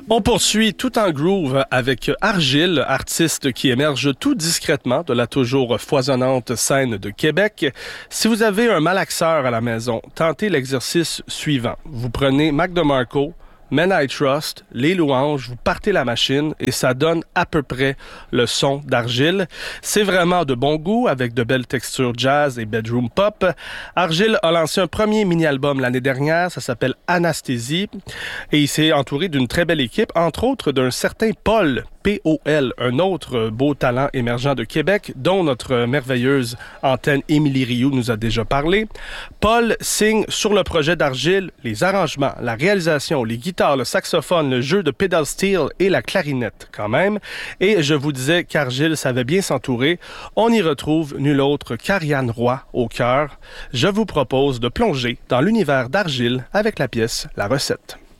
On poursuit tout en groove avec Argile, artiste qui émerge tout discrètement de la toujours foisonnante scène de Québec. Si vous avez un malaxeur à la maison, tentez l'exercice suivant. Vous prenez Mac DeMarco, Men I Trust, Les Louanges, vous partez la machine et ça donne à peu près le son d'Argile. C'est vraiment de bon goût avec de belles textures jazz et bedroom pop. Argile a lancé un premier mini-album l'année dernière, ça s'appelle Anasthésie et il s'est entouré d'une très belle équipe, entre autres d'un certain Paul, P.O.L., un autre beau talent émergent de Québec, dont notre merveilleuse antenne Émilie Rioux nous a déjà parlé. Paul signe sur le projet d'Argile les arrangements, la réalisation, les guitares, le saxophone, le jeu de pedal steel et la clarinette quand même. Et je vous disais qu'Argile savait bien s'entourer. On y retrouve nul autre qu'Ariane Roy au cœur. Je vous propose de plonger dans l'univers d'Argile avec la pièce La Recette.